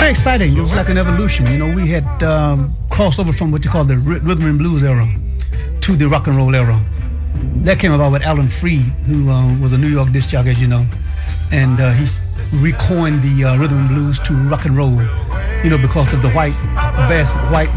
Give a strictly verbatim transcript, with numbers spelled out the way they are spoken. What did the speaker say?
very exciting. It was like an evolution. You know, we had um, crossed over from what you call the rhythm and blues era to the rock and roll era. That came about with Alan Freed, who uh, was a New York disc jockey, as you know, and uh, he recoined the uh, rhythm and blues to rock and roll, you know, because of the white, vast white